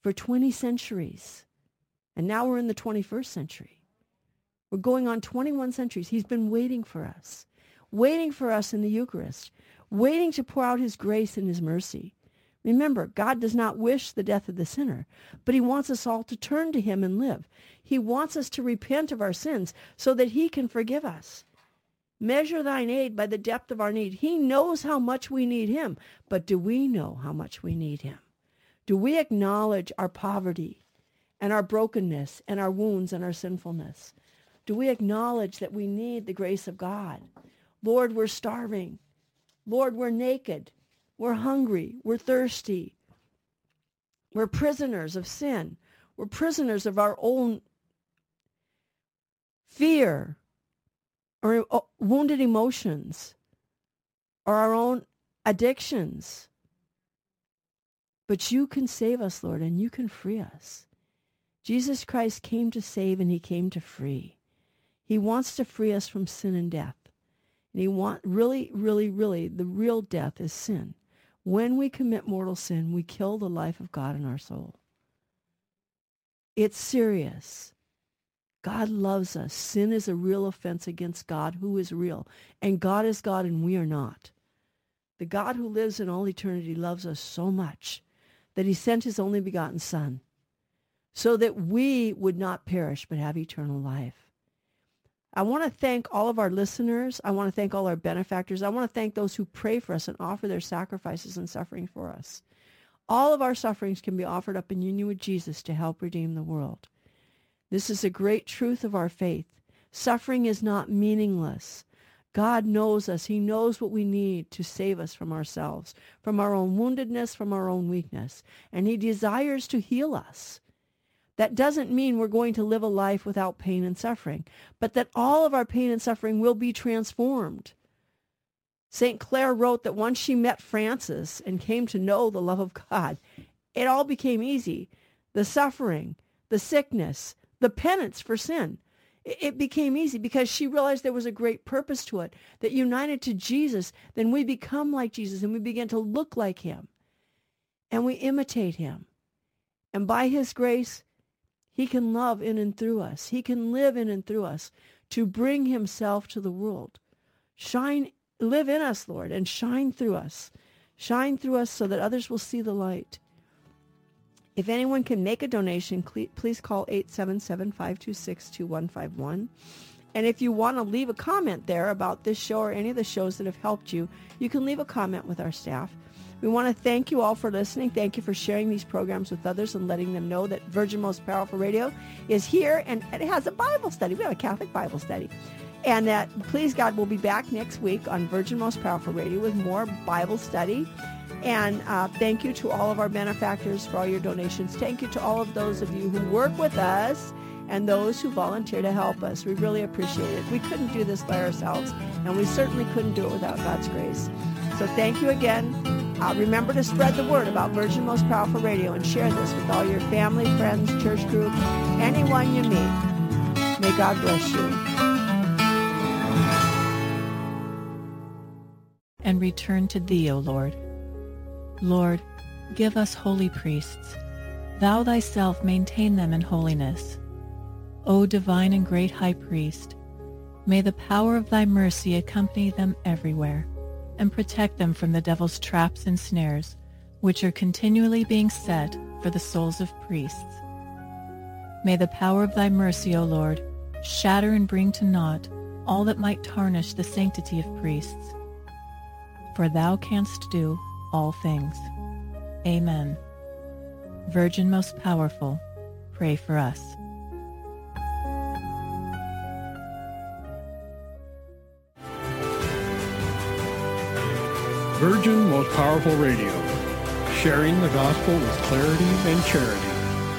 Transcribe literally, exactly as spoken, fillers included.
for twenty centuries. And now we're in the twenty-first century. We're going on twenty-one centuries. He's been waiting for us, waiting for us in the Eucharist, waiting to pour out his grace and his mercy. Remember, God does not wish the death of the sinner, but he wants us all to turn to him and live. He wants us to repent of our sins so that he can forgive us. Measure thine aid by the depth of our need. He knows how much we need him, but do we know how much we need him? Do we acknowledge our poverty and our brokenness and our wounds and our sinfulness? Do we acknowledge that we need the grace of God? Lord, we're starving. Lord, we're naked. We're hungry. We're thirsty. We're prisoners of sin. We're prisoners of our own fear or wounded emotions or our own addictions. But you can save us, Lord, and you can free us. Jesus Christ came to save and he came to free. He wants to free us from sin and death. And he want really, really, really, the real death is sin. When we commit mortal sin, we kill the life of God in our soul. It's serious. God loves us. Sin is a real offense against God, who is real. And God is God and we are not. The God who lives in all eternity loves us so much that he sent his only begotten Son so that we would not perish but have eternal life. I want to thank all of our listeners. I want to thank all our benefactors. I want to thank those who pray for us and offer their sacrifices and suffering for us. All of our sufferings can be offered up in union with Jesus to help redeem the world. This is a great truth of our faith. Suffering is not meaningless. God knows us. He knows what we need to save us from ourselves, from our own woundedness, from our own weakness. And he desires to heal us. That doesn't mean we're going to live a life without pain and suffering, but that all of our pain and suffering will be transformed. Saint Clare wrote that once she met Francis and came to know the love of God, it all became easy. The suffering, the sickness, the penance for sin, it became easy because she realized there was a great purpose to it, that united to Jesus, then we become like Jesus and we begin to look like him and we imitate him. And by his grace, he can love in and through us. He can live in and through us to bring himself to the world. Shine, live in us, Lord, and shine through us. Shine through us so that others will see the light. If anyone can make a donation, please call eight seven seven, five two six, two one five one. And if you want to leave a comment there about this show or any of the shows that have helped you, you can leave a comment with our staff. We want to thank you all for listening. Thank you for sharing these programs with others and letting them know that Virgin Most Powerful Radio is here and it has a Bible study. We have a Catholic Bible study. And that, please God, we'll be back next week on Virgin Most Powerful Radio with more Bible study. And uh, thank you to all of our benefactors for all your donations. Thank you to all of those of you who work with us and those who volunteer to help us. We really appreciate it. We couldn't do this by ourselves, and we certainly couldn't do it without God's grace. So thank you again. Uh, remember to spread the word about Virgin Most Powerful Radio and share this with all your family, friends, church group, anyone you meet. May God bless you. And return to thee, O Lord. Lord, give us holy priests. Thou thyself maintain them in holiness. O divine and great high priest, may the power of thy mercy accompany them everywhere and protect them from the devil's traps and snares, which are continually being set for the souls of priests. May the power of thy mercy, O Lord, shatter and bring to naught all that might tarnish the sanctity of priests. For thou canst do all things. Amen. Virgin most powerful, pray for us. Virgin Most Powerful Radio, sharing the gospel with clarity and charity.